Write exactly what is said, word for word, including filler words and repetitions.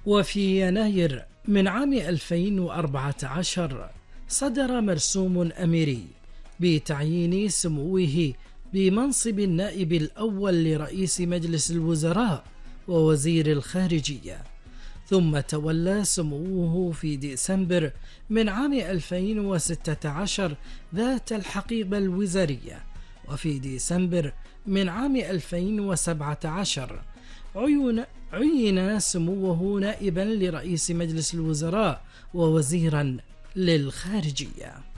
وفي يناير من عام ألفين وأربعة عشر صدر مرسوم أميري بتعيين سموه بمنصب النائب الأول لرئيس مجلس الوزراء ووزير الخارجية، ثم تولى سموه في ديسمبر من عام ألفين وستة عشر ذات الحقيبة الوزارية، وفي ديسمبر من عام ألفين وسبعة عشر عين عين سموه نائبا لرئيس مجلس الوزراء ووزيرا للخارجية.